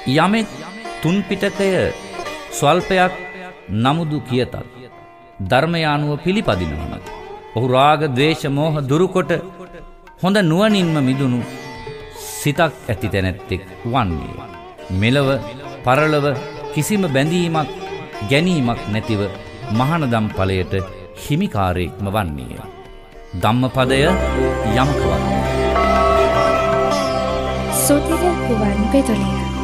යමෙක් තුන් පිටකය ස්වල්පයක් නමුදු කියතත් ධර්මය අනුව පිළිපදිනවනම් ඔහු රාග ද්වේෂ මෝහ දුරුකොට හොඳ නුවණින්ම මිදුණු සිතක් ඇති තැනැත්තෙක් වන්නේ. මෙලව පරලව කිසිම බැඳීමක් ගැනීමක් නැතිව මහානදම් ඵලයට හිමිකාරයෙක්ම වන්නේය. ධම්මපදය යමක වන්නේ. සුතිර ගුවන් විදුලිය